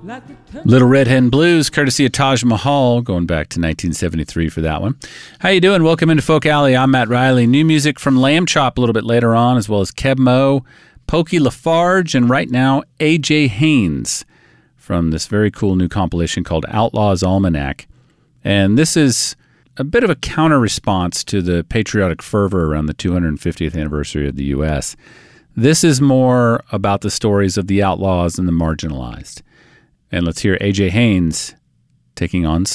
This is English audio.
Little Red Hen Blues, courtesy of Taj Mahal, going back to 1973 for that one. How you doing? Welcome into Folk Alley. I'm Matt Riley. New music from Lamb Chop a little bit later on, as well as Keb Mo, Pokey Lafarge, and right now, A.J. Haynes from this very cool new compilation called Outlaws Almanac. And this is a bit of a counter-response to the patriotic fervor around the 250th anniversary of the U.S. This is more about the stories of the outlaws and the marginalized. And let's hear A.J. Haynes taking on